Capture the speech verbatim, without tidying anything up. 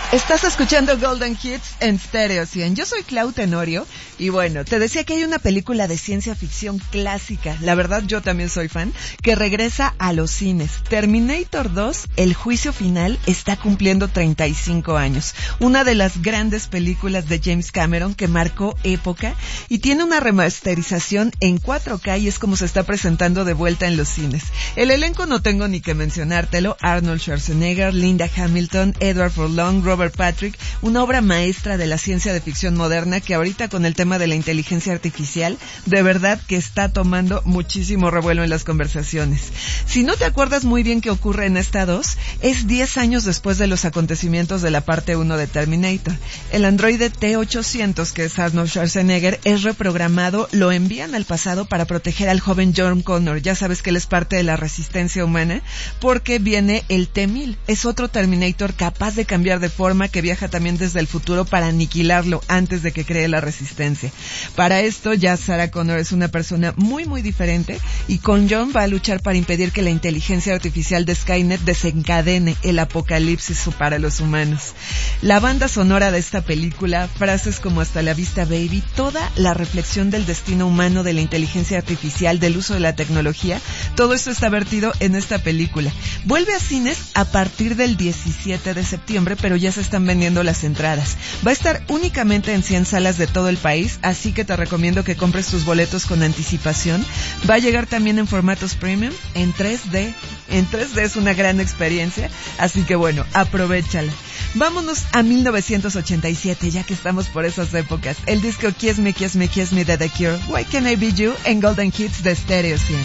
Estás escuchando Golden Hits en Stereo cien. Yo soy Clau Tenorio y bueno, te decía que hay una película de ciencia ficción clásica, la verdad yo también soy fan, que regresa a los cines. Terminator dos, El Juicio Final, está cumpliendo treinta y cinco años. Una de las grandes películas de James Cameron que marcó época y tiene una remasterización en cuatro K y es como se está presentando de vuelta en los cines. El elenco no tengo ni que mencionártelo: Arnold Schwarzenegger, Linda Hamilton, Edward Furlong, Robert Patrick, una obra maestra de la ciencia de ficción moderna que ahorita con el tema de la inteligencia artificial, de verdad que está tomando muchísimo revuelo en las conversaciones. Si no te acuerdas muy bien qué ocurre en esta dos, es diez años después de los acontecimientos de la parte uno de Terminator. El androide T ochocientos, que es Arnold Schwarzenegger, es reprogramado, lo envían al pasado para proteger al joven John Connor. Ya sabes que él es parte de la resistencia humana, porque viene el T mil. Es otro Terminator capaz de cambiar de forma, que viaja también desde el futuro para aniquilarlo antes de que cree la resistencia. Para esto ya Sarah Connor es una persona muy muy diferente y con John va a luchar para impedir que la inteligencia artificial de Skynet desencadene el apocalipsis para los humanos. La banda sonora de esta película, frases como hasta la vista baby, toda la reflexión del destino humano, de la inteligencia artificial, del uso de la tecnología, todo esto está vertido en esta película. Vuelve a cines a partir del diecisiete de septiembre, pero ya se están vendiendo las entradas. Va a estar únicamente en cien salas de todo el país, así que te recomiendo que compres tus boletos con anticipación. Va a llegar también en formatos premium, en tres D. En tres D es una gran experiencia, así que bueno, aprovéchala. Vámonos a mil novecientos ochenta y siete, ya que estamos por esas épocas. El disco Kiss Me, Kiss Me, Kiss Me de The Cure, Why Can't I Be You, en Golden Hits de Stereo cien.